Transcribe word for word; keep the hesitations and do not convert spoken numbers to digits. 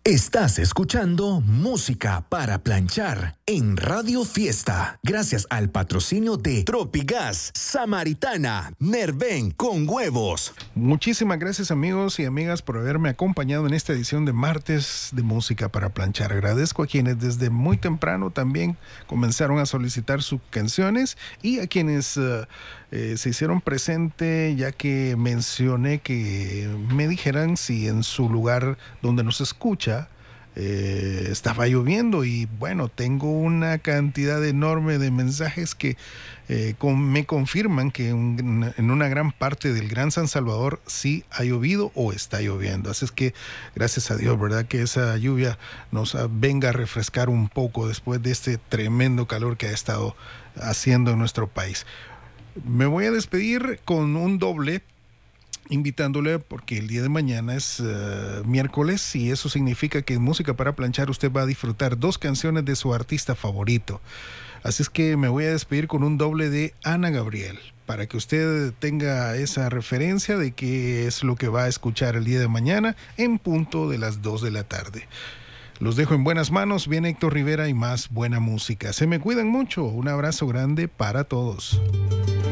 Estás escuchando Música para Planchar en Radio Fiesta, gracias al patrocinio de Tropigas, Samaritana, Nerven con huevos. Muchísimas gracias, amigos y amigas, por haberme acompañado en esta edición de martes de Música para Planchar. Agradezco a quienes desde muy temprano también comenzaron a solicitar sus canciones y a quienes uh, eh, se hicieron presente, ya que mencioné que me dijeran si en su lugar donde nos escucha Eh, estaba lloviendo. Y bueno, tengo una cantidad enorme de mensajes que eh, con, me confirman que un, en una gran parte del Gran San Salvador sí ha llovido o está lloviendo. Así es que gracias a Dios, ¿verdad?, que esa lluvia nos uh, venga a refrescar un poco después de este tremendo calor que ha estado haciendo en nuestro país. Me voy a despedir con un doble, invitándole porque el día de mañana es uh, miércoles, y eso significa que en Música para Planchar usted va a disfrutar dos canciones de su artista favorito. Así es que me voy a despedir con un doble de Ana Gabriel, para que usted tenga esa referencia de qué es lo que va a escuchar el día de mañana en punto de las dos de la tarde. Los dejo en buenas manos. Viene Héctor Rivera y más buena música. Se me cuidan mucho. Un abrazo grande para todos.